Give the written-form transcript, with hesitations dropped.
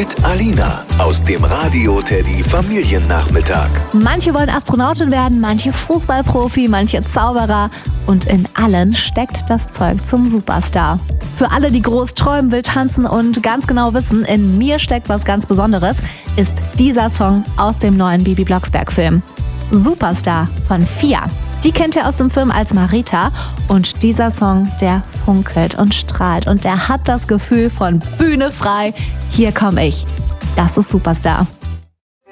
Mit Alina aus dem Radio Teddy Familiennachmittag. Manche wollen Astronautin werden, manche Fußballprofi, manche Zauberer. Und in allen steckt das Zeug zum Superstar. Für alle, die groß träumen, wild tanzen und ganz genau wissen, in mir steckt was ganz Besonderes, ist dieser Song aus dem neuen Bibi Blocksberg-Film. Superstar von Fia. Die kennt ihr aus dem Film als Marita. Und dieser Song, der funkelt und strahlt. Und der hat das Gefühl von Bühne frei. Hier komme ich. Das ist Superstar.